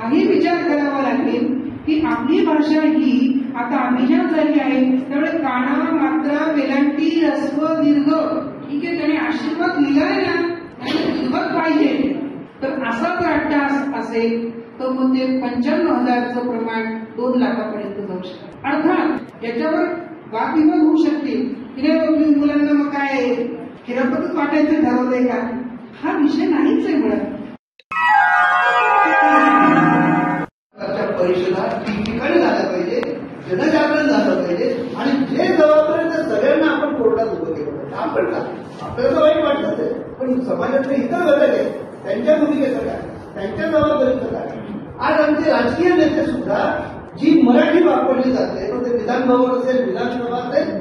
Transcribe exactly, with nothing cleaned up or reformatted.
हाही विचार करावा लागेल की आपली भाषा ही आता अभिजात झाली आहे, त्यामुळे काना, मात्रा, वेलांटी, ह्रस्व, दीर्घ, ठीक आहे, त्याने आशीर्वाद लिहिलाय ना, त्याने लिहत पाहिजे. तर असा जर अट्टास असेल तर मग ते पंच्याण्णव हजारचं प्रमाण दोन लाखापर्यंत जाऊ शकतं. अर्थात याच्यावर वादविवाद होऊ शकतील की नाही तुम्ही मुलांना मग काय हिरापतच वाटायचं ठरवलंय का, हा विषय नाहीच आहे. मुळात परिषदा ठिकठिकाणी झाल्या पाहिजे, जनजागरण झालं पाहिजे आणि जे जबाबदारी त्या सगळ्यांना आपण कोर्टात उभं केलं पाहिजे. आपण का आपल्याला तर वाईट वाटतच आहे, पण समाजातले इतर घटक आहेत त्यांच्या भूमिकेचं काय, त्यांच्या जबाबदारीचं काय. आज आमचे राजकीय नेते सुद्धा जी मराठी वापरली जाते, मग ते विधान भवन असेल, विधानसभा असेल,